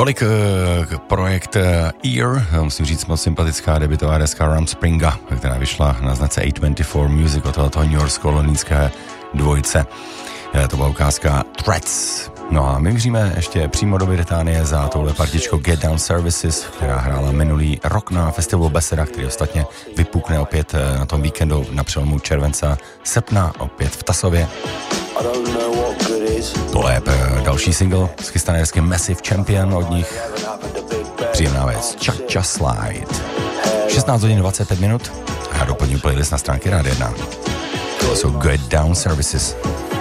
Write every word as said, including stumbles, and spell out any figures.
Tolik uh, projekt uh, Ear, musím říct moc sympatická debutová deska Rumspringa, která vyšla na značce A dvacet čtyři Music od tohoto New Yorksko-londýnské dvojce. To byla ukázka Threats. No a my míříme ještě přímo do Británie za touhle partičkou Get Down Services, která hrála minulý rok na festivalu Beseda, který ostatně vypukne opět na tom víkendu na přelomu července a srpna opět v Tasově. Tohle je další single s chystanerským Massive Champion od nich. Příjemná věc. Cha-cha Slide. šestnáct hodin dvacet pět minut a já doplním playlist na stránky Rádia jedna. To jsou Get Down Services.